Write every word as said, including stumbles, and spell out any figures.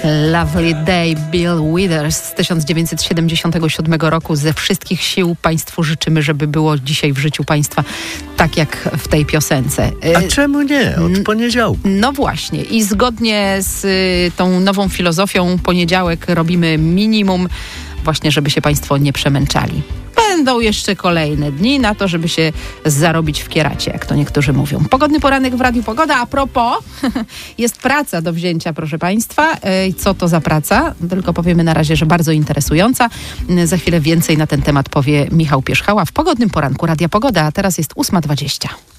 Lovely Day, Bill Withers z tysiąc dziewięćset siedemdziesiątego siódmego roku. Ze wszystkich sił Państwu życzymy, żeby było dzisiaj w życiu Państwa tak jak w tej piosence. A czemu nie? Od poniedziałku. No właśnie. I zgodnie z y, tą nową filozofią poniedziałek robimy minimum, właśnie żeby się Państwo nie przemęczali. Będą jeszcze kolejne dni na to, żeby się zarobić w kieracie, jak to niektórzy mówią. Pogodny poranek w Radiu Pogoda. A propos, jest praca do wzięcia, proszę Państwa. Co to za praca? Tylko powiemy na razie, że bardzo interesująca. Za chwilę więcej na ten temat powie Michał Pierzchała w Pogodnym Poranku Radia Pogoda. A teraz jest ósma dwadzieścia.